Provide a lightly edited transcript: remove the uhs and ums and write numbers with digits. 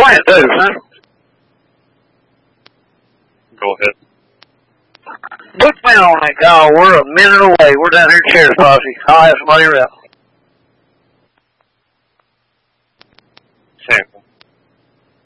playing too, son. Go ahead. Book me on that call. We're a minute away. We're down here at Sheriff's Posse. I'll have somebody around.